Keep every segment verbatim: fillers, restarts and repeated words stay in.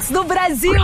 Mix do Brasil.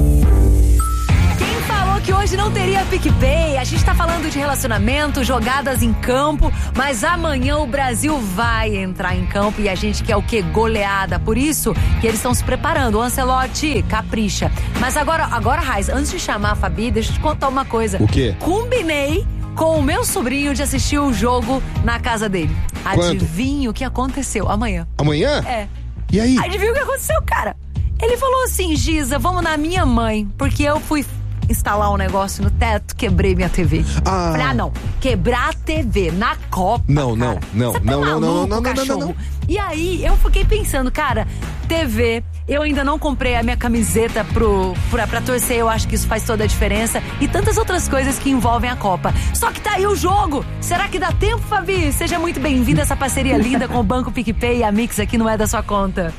Quem falou que hoje não teria PicPay? A gente tá falando de relacionamento, jogadas em campo, mas amanhã o Brasil vai entrar em campo e a gente quer o quê? Goleada. Por isso que eles estão se preparando. O Ancelotti capricha. Mas agora, agora, Raiz, antes de chamar a Fabi, deixa eu te contar uma coisa. O quê? Combinei com o meu sobrinho de assistir o jogo na casa dele. Quando? Adivinha o que aconteceu amanhã? Amanhã? É. E aí? Adivinha o que aconteceu, cara? Ele falou assim, Giza, vamos na minha mãe, porque eu fui instalar um negócio no teto, quebrei minha T V. Ah. Falei, ah, não, quebrar a T V na Copa, Não, não, cara. não, Você tá não, não, não, maluco, não, não, cachorro? não, não. E aí, eu fiquei pensando, cara, T V, eu ainda não comprei a minha camiseta pro, pra, pra torcer, eu acho que isso faz toda a diferença. E tantas outras coisas que envolvem a Copa. Só que tá aí o jogo. Será que dá tempo, Fabi? Seja muito bem-vinda a essa parceria linda com o Banco PicPay e a Mix aqui não é da sua conta.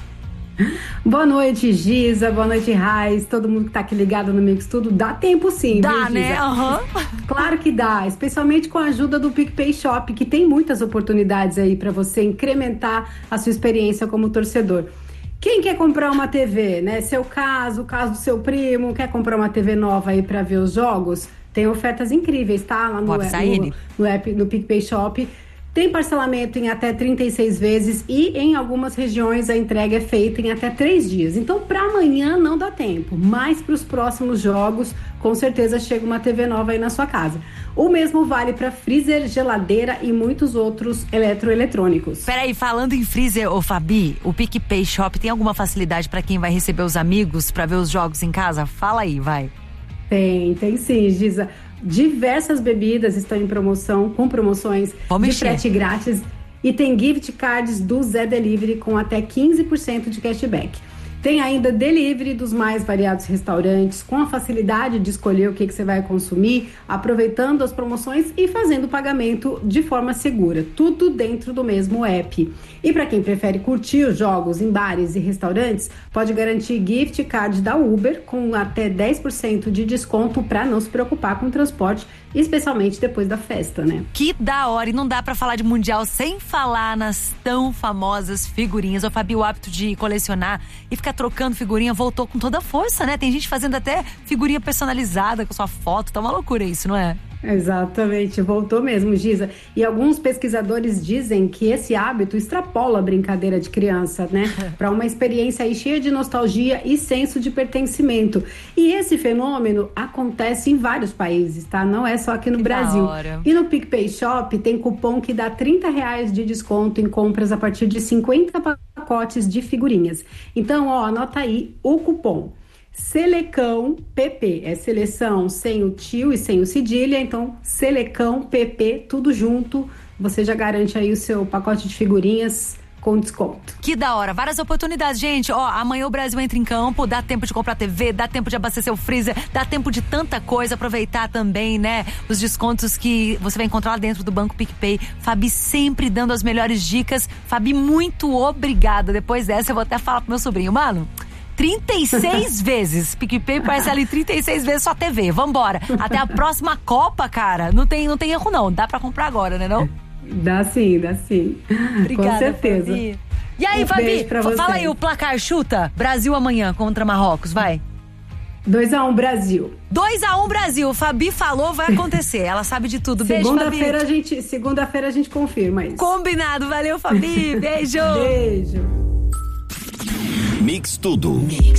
Boa noite, Giza, boa noite, Raiz, todo mundo que tá aqui ligado no Mix Tudo. Dá tempo sim, Dá, viu, né? Giza? Aham. Claro que dá, especialmente com a ajuda do PicPay Shop, que tem muitas oportunidades aí para você incrementar a sua experiência como torcedor. Quem quer comprar uma T V, né? Seu caso, o caso do seu primo, quer comprar uma T V nova aí para ver os jogos? Tem ofertas incríveis, tá? Lá no, Pode no, sair. no app, no PicPay Shop. Tem parcelamento em até trinta e seis vezes e em algumas regiões a entrega é feita em até três dias. Então, para amanhã não dá tempo, mas para os próximos jogos, com certeza chega uma T V nova aí na sua casa. O mesmo vale para freezer, geladeira e muitos outros eletroeletrônicos. Peraí, falando em freezer, ô Fabi, o PicPay Shop tem alguma facilidade para quem vai receber os amigos para ver os jogos em casa? Fala aí, vai. Tem, tem sim, Giza. Diversas bebidas estão em promoção, com promoções Vamos de mexer. frete grátis. E tem gift cards do Zé Delivery com até quinze por cento de cashback. Tem ainda delivery dos mais variados restaurantes, com a facilidade de escolher o que, que você vai consumir, aproveitando as promoções e fazendo o pagamento de forma segura. Tudo dentro do mesmo app. E para quem prefere curtir os jogos em bares e restaurantes, pode garantir gift card da Uber com até dez por cento de desconto para não se preocupar com o transporte, especialmente depois da festa, né? Que da hora, e não dá pra falar de Mundial sem falar nas tão famosas figurinhas. O Fabi, o hábito de colecionar e ficar trocando figurinha voltou com toda a força, né? Tem gente fazendo até figurinha personalizada com sua foto, tá uma loucura isso, não é? Exatamente, voltou mesmo, Giza. E alguns pesquisadores dizem que esse hábito extrapola a brincadeira de criança, né? Para uma experiência aí cheia de nostalgia e senso de pertencimento. E esse fenômeno acontece em vários países, tá? Não é só aqui no Que Brasil. da hora. E no PicPay Shop tem cupom que dá trinta reais de desconto em compras a partir de cinquenta pacotes de figurinhas. Então, ó, anota aí o cupom. Selecão P P, é seleção sem o tio e sem o cedilha, então Selecão P P, tudo junto, você já garante aí o seu pacote de figurinhas com desconto. Que da hora, várias oportunidades, gente. Ó, amanhã o Brasil entra em campo, dá tempo de comprar T V, dá tempo de abastecer o freezer, dá tempo de tanta coisa, aproveitar também, né, os descontos que você vai encontrar lá dentro do Banco PicPay. Fabi sempre dando as melhores dicas. Fabi, muito obrigada. Depois dessa eu vou até falar pro meu sobrinho, mano, trinta e seis vezes. PicPay parcela em trinta e seis vezes só T V. Vambora. Até a próxima Copa, cara. Não tem, não tem erro, não. Dá pra comprar agora, né, não? Dá sim, dá sim. Obrigada, com certeza. Fabi. E aí, Um Fabi, beijo pra fala vocês. aí o placar, chuta. Brasil amanhã contra Marrocos, vai. dois a um Brasil. dois a um Brasil. Fabi falou, vai acontecer. Ela sabe de tudo. Beijo, Segunda-feira a Fabi. gente, segunda-feira a gente confirma isso. Combinado. Valeu, Fabi. Beijo. Beijo. Mix Tudo. Mix.